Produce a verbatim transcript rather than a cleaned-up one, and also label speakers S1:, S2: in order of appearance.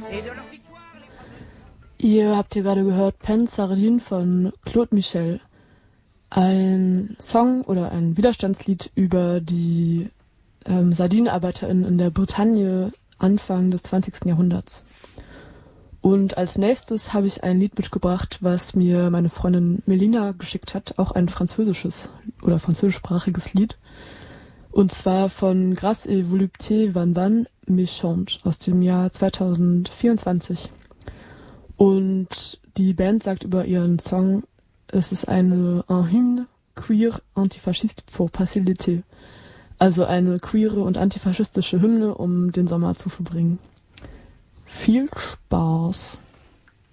S1: Ihr habt hier gerade gehört Peine Sardine von Claude Michel. Ein Song oder ein Widerstandslied über die ähm, SardinenarbeiterInnen in der Bretagne Anfang des zwanzigsten Jahrhunderts. Und als nächstes habe ich ein Lied mitgebracht, was mir meine Freundin Melina geschickt hat, auch ein französisches oder französischsprachiges Lied. Und zwar von Grâce et Volupté Van Van Méchante aus dem Jahr zweitausendvierundzwanzig. Und die Band sagt über ihren Song, es ist eine un hymne queer antifaschiste pour passer l'été. Also eine queere und antifaschistische Hymne, um den Sommer zu verbringen. Viel Spaß!